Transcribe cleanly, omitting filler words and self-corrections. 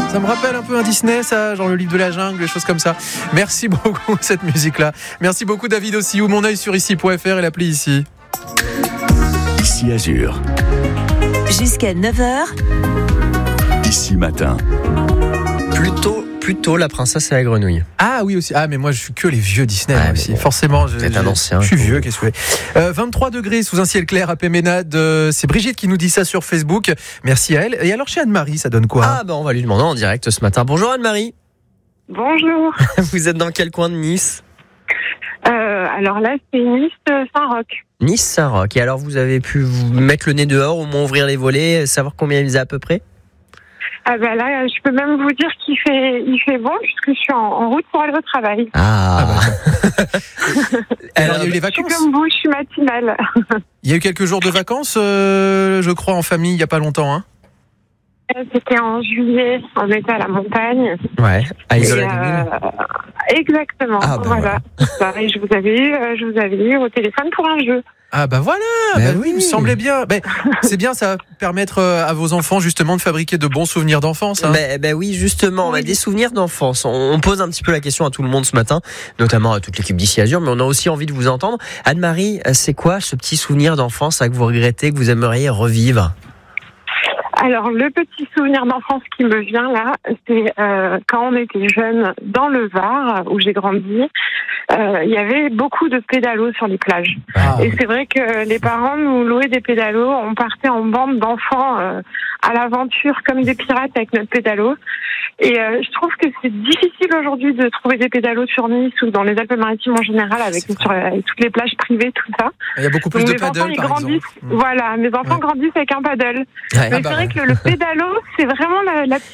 Ça me rappelle un peu un Disney, ça, genre le livre de la jungle, des choses comme ça. Merci beaucoup, cette musique-là. Merci beaucoup, David aussi, ou mon œil sur ici.fr et l'appli ici. Ici Azur. Jusqu'à 9h. Ici matin. Plutôt la princesse et la grenouille. Ah oui aussi. Ah mais moi je suis que les vieux Disney aussi. Bon, Forcément, c'est un ancien. Je suis vieux, qu'est-ce que vous voulez. 23 degrés sous un ciel clair à Péménade. C'est Brigitte qui nous dit ça sur Facebook. Merci à elle. Et alors chez Anne-Marie, ça donne quoi? Ah on va lui demander en direct ce matin. Bonjour Anne-Marie. Bonjour. Vous êtes dans quel coin de Nice? Alors là, c'est Nice Saint-Roch. Nice Saint-Roch. Et alors vous avez pu vous mettre le nez dehors, au moins ouvrir les volets, savoir combien il faisait à peu près? Ah ben là, je peux même vous dire qu'il fait bon puisque je suis en route pour aller au travail. Alors, il y a eu les Je suis vacances. comme vous, je suis matinale. Il y a eu quelques jours de vacances, je crois, en famille, il n'y a pas longtemps. Hein. C'était en juillet, on était à la montagne. ouais, à Et, Isola-des-Mines. exactement. Ah, ben voilà. Et je vous avais eu au téléphone pour un jeu. Ah bah voilà, oui, il me semblait bien. C'est bien, ça va permettre à vos enfants justement de fabriquer de bons souvenirs d'enfance. Hein. Oui, justement, Oui. des souvenirs d'enfance. On pose un petit peu la question à tout le monde ce matin, notamment à toute l'équipe d'Ici Azur, mais on a aussi envie de vous entendre. Anne-Marie, c'est quoi ce petit souvenir d'enfance que vous regrettez, que vous aimeriez revivre? Alors, le petit souvenir d'enfance qui me vient là, c'est quand on était jeunes dans le Var, où j'ai grandi, il y avait beaucoup de pédalos sur les plages. Ah. Et c'est vrai que les parents nous louaient des pédalos, on partait en bande d'enfants à l'aventure comme des pirates avec notre pédalo. Et je trouve que c'est difficile aujourd'hui de trouver des pédalos sur Nice ou dans les Alpes-Maritimes en général, avec toutes les plages privées, tout ça. Il y a beaucoup plus Donc de mes enfants, paddle ils par grandissent. exemple. Voilà, mes enfants Ouais. grandissent avec un paddle. Ouais. Mais c'est vrai que le pédalo, c'est vraiment la